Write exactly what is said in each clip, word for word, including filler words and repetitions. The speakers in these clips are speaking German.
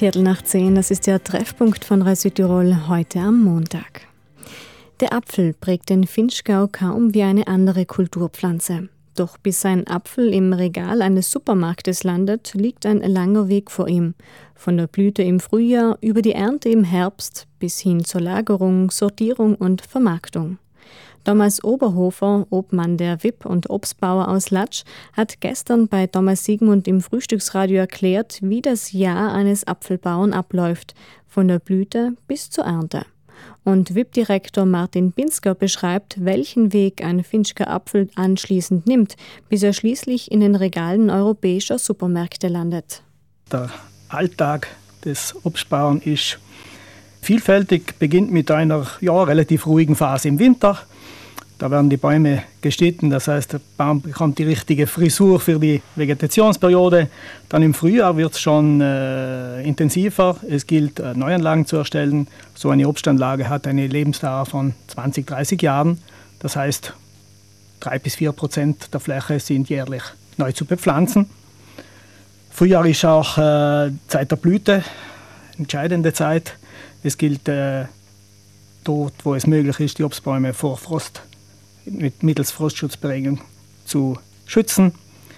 Viertel nach zehn, das ist der Treffpunkt von Rai Südtirol heute am Montag. Der Apfel prägt den Vinschgau kaum wie eine andere Kulturpflanze. Doch bis ein Apfel im Regal eines Supermarktes landet, liegt ein langer Weg vor ihm. Von der Blüte im Frühjahr über die Ernte im Herbst bis hin zur Lagerung, Sortierung und Vermarktung. Thomas Oberhofer, Obmann der W I P und Obstbauer aus Latsch, hat gestern bei Thomas Siegmund im Frühstücksradio erklärt, wie das Jahr eines Apfelbauern abläuft, von der Blüte bis zur Ernte. Und W I P-Direktor Martin Pinsker beschreibt, welchen Weg ein Vinschger Apfel anschließend nimmt, bis er schließlich in den Regalen europäischer Supermärkte landet. Der Alltag des Obstbauern ist vielfältig, beginnt mit einer ja, relativ ruhigen Phase im Winter. Da werden die Bäume geschnitten, das heißt, der Baum bekommt die richtige Frisur für die Vegetationsperiode. Dann im Frühjahr wird es schon äh, intensiver. Es gilt, äh, Neuanlagen zu erstellen. So eine Obstanlage hat eine Lebensdauer von zwanzig, dreißig Jahren. Das heißt, drei bis vier Prozent der Fläche sind jährlich neu zu bepflanzen. Frühjahr ist auch äh, Zeit der Blüte, entscheidende Zeit. Es gilt, äh, dort, wo es möglich ist, die Obstbäume vor Frost mit mittels Frostschutzberegnung zu schützen.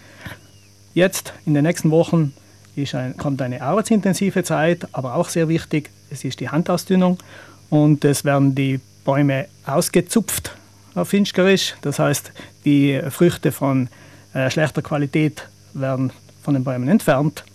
Jetzt, in den nächsten Wochen, ist ein, kommt eine arbeitsintensive Zeit, aber auch sehr wichtig, es ist die Handausdünnung und es werden die Bäume ausgezupft auf Vinschgerisch. Das heißt, die Früchte von äh, schlechter Qualität werden von den Bäumen entfernt,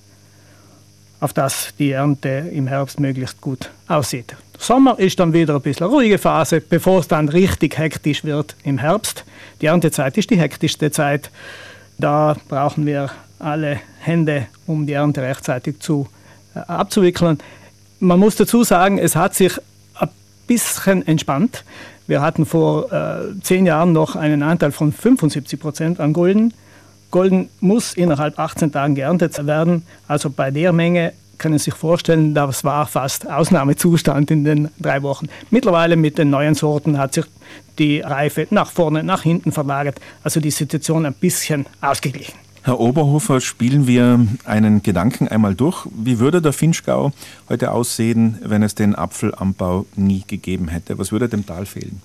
auf dass die Ernte im Herbst möglichst gut aussieht. Sommer ist dann wieder ein bisschen eine ruhige Phase, bevor es dann richtig hektisch wird im Herbst. Die Erntezeit ist die hektischste Zeit. Da brauchen wir alle Hände, um die Ernte rechtzeitig zu, äh, abzuwickeln. Man muss dazu sagen, es hat sich ein bisschen entspannt. Wir hatten vor äh, zehn Jahren noch einen Anteil von fünfundsiebzig Prozent an Golden. Golden muss innerhalb achtzehn Tagen geerntet werden. Also bei der Menge können Sie sich vorstellen, das war fast Ausnahmezustand in den drei Wochen. Mittlerweile mit den neuen Sorten hat sich die Reife nach vorne, nach hinten verlagert. Also die Situation ein bisschen ausgeglichen. Herr Oberhofer, spielen wir einen Gedanken einmal durch. Wie würde der Vinschgau heute aussehen, wenn es den Apfelanbau nie gegeben hätte? Was würde dem Tal fehlen?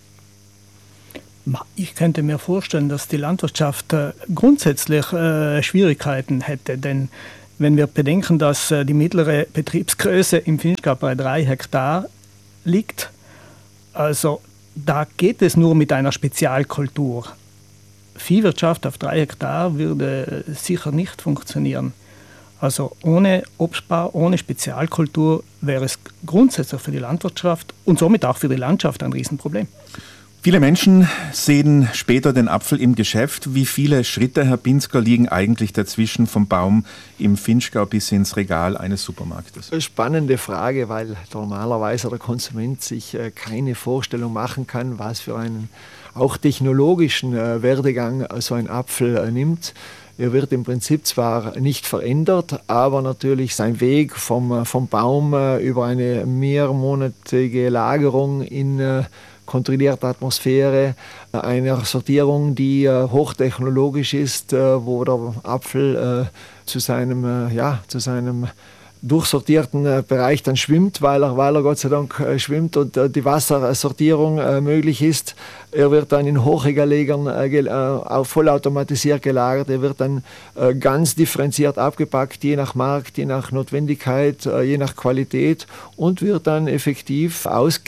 Ich könnte mir vorstellen, dass die Landwirtschaft äh, grundsätzlich äh, Schwierigkeiten hätte, denn wenn wir bedenken, dass äh, die mittlere Betriebsgröße im Vinschgau bei drei Hektar liegt, also da geht es nur mit einer Spezialkultur. Viehwirtschaft auf drei Hektar würde sicher nicht funktionieren. Also ohne Obstbau, ohne Spezialkultur wäre es grundsätzlich für die Landwirtschaft und somit auch für die Landschaft ein Riesenproblem. Viele Menschen sehen später den Apfel im Geschäft. Wie viele Schritte, Herr Pinsker, liegen eigentlich dazwischen vom Baum im Vinschgau bis ins Regal eines Supermarktes? Spannende Frage, weil normalerweise der Konsument sich keine Vorstellung machen kann, was für einen auch technologischen Werdegang so ein Apfel nimmt. Er wird im Prinzip zwar nicht verändert, aber natürlich sein Weg vom, vom Baum über eine mehrmonatige Lagerung in kontrollierte Atmosphäre, einer Sortierung, die äh, hochtechnologisch ist, äh, wo der Apfel äh, zu seinem, äh, ja, zu seinem durchsortierten äh, Bereich dann schwimmt, weil er, weil er Gott sei Dank äh, schwimmt und äh, die Wassersortierung äh, möglich ist. Er wird dann in Hochregallegern äh, gel- äh, vollautomatisiert gelagert. Er wird dann äh, ganz differenziert abgepackt, je nach Markt, je nach Notwendigkeit, äh, je nach Qualität und wird dann effektiv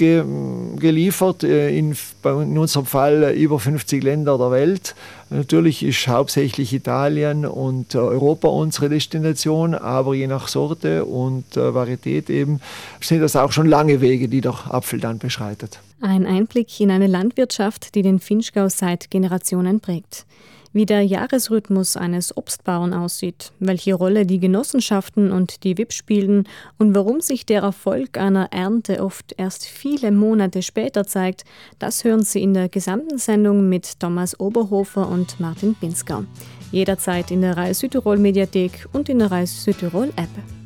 ausgeliefert äh, in, in unserem Fall äh, über fünfzig Länder der Welt. Natürlich ist hauptsächlich Italien und äh, Europa unsere Destination, aber je nach Sorte und äh, Varietät eben sind das auch schon lange Wege, die der Apfel dann beschreitet. Ein Einblick in eine Landwirtschaft, die den Vinschgau seit Generationen prägt. Wie der Jahresrhythmus eines Obstbauern aussieht, welche Rolle die Genossenschaften und die W I P spielen und warum sich der Erfolg einer Ernte oft erst viele Monate später zeigt, das hören Sie in der gesamten Sendung mit Thomas Oberhofer und Martin Pinsker. Jederzeit in der Rai Südtirol Mediathek und in der Rai Südtirol App.